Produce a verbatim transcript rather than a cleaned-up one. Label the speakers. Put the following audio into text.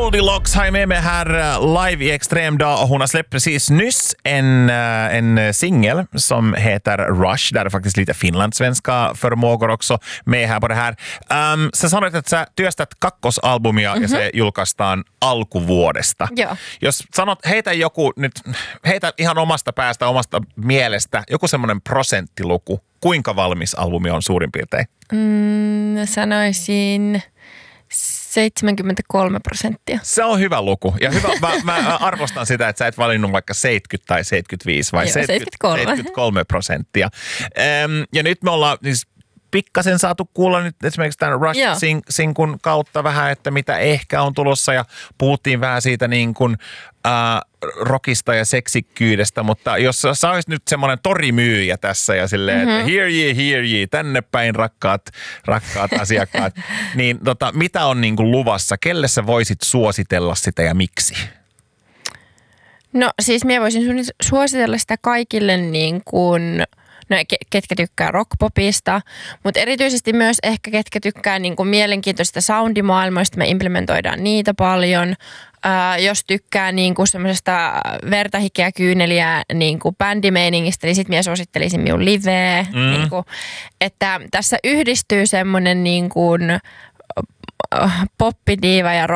Speaker 1: Goldilocks har ju med mig här live i Extrem dag och hon har släppt precis nyss en, en singel som heter Rush. Där är faktiskt lite finlandssvenska förmågor också med här på det här. Um, sä sanoit, että sä työstät kakkosalbumia mm-hmm. ja se julkaistaan alkuvuodesta.
Speaker 2: Joo.
Speaker 1: Jos sanot, heitä joku nyt, heitä ihan omasta päästä, omasta mielestä, joku semmoinen prosenttiluku, kuinka valmis albumi on suurin piirtein?
Speaker 2: Mm, sanoisin seitsemänkymmentäkolme prosenttia.
Speaker 1: Se on hyvä luku. Ja hyvä, mä, mä arvostan sitä, että sä et valinnut vaikka seitsemänkymmentä tai seitsemänkymmentäviisi, vai
Speaker 2: Joo,
Speaker 1: seitsemänkymmentäkolme. seitsemänkymmentäkolme prosenttia. Ähm, ja nyt me ollaan siis pikkasen saatu kuulla nyt esimerkiksi tämän Rush-sinkun kautta vähän, että mitä ehkä on tulossa. Ja puhuttiin vähän siitä niin kuin äh, rockista ja seksikkyydestä, mutta jos sä olisit nyt semmoinen torimyyjä tässä ja silleen, mm-hmm. että hear ye, hear ye, tänne päin rakkaat, rakkaat asiakkaat, niin tota, mitä on niin kuin luvassa? Kelle sä voisit suositella sitä ja miksi?
Speaker 2: No siis minä voisin suositella sitä kaikille niin kuin, no ketkä tykkää rockpopista, mutta erityisesti myös ehkä ketkä tykkää niin kuin mielenkiintoista soundimaailmoista, me implementoidaan niitä paljon. Äh, jos tykkää niin kuin semmoisesta verta, hikeä, kyyneliä niin kuin bändimeiningistä, niin sitten minä suosittelisin minun liveä. Mm. Niin kuin, että tässä yhdistyy semmoinen niin kuin poppidiiva ja